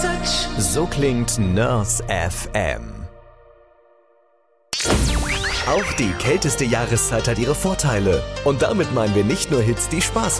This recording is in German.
So klingt Nurse FM. Auch die kälteste Jahreszeit hat ihre Vorteile. Und damit meinen wir nicht nur Hits, die Spaß